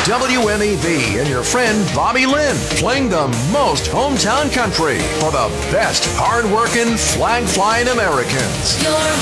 WMEV and your friend Bobby Lynn, playing the most hometown country for the best hard-working, flag-flying Americans. Your